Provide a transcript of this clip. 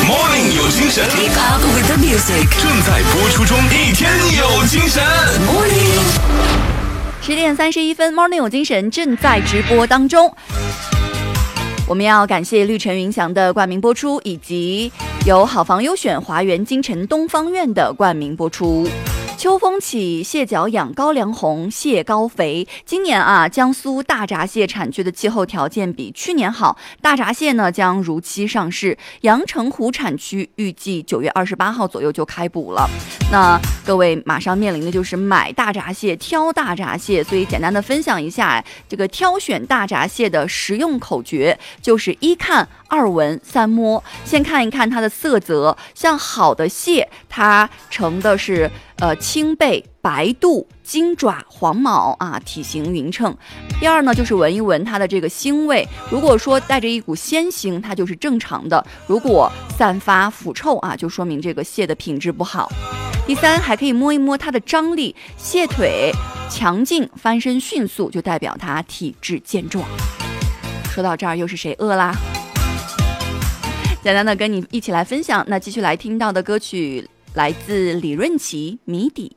Morning 有精神 Keep up with the music 正在播出中，一天有精神。 Morning 10点31分 Morning 有精神正在直播当中。我们要感谢绿城云翔的冠名播出，以及由好房优选华园京城东方院的冠名播出。秋风起，蟹脚养高粱红，蟹高肥。今年江苏大闸蟹产区的气候条件比去年好，大闸蟹呢将如期上市。阳澄湖产区预计9月28号左右就开捕了。那各位马上面临的就是买大闸蟹、挑大闸蟹，所以简单的分享一下这个挑选大闸蟹的实用口诀，就是1看、2闻、3摸。先看一看它的色泽，像好的蟹，它呈的是青背、白肚、金爪、黄毛体型匀称。第二呢，就是闻一闻它的这个腥味，如果说带着一股鲜腥，它就是正常的；如果散发腐臭就说明这个蟹的品质不好。第三，还可以摸一摸它的张力，蟹腿强劲、翻身迅速，就代表它体质健壮。说到这儿，又是谁饿啦？简单的跟你一起来分享。那继续来听到的歌曲来自李润琪《谜底》。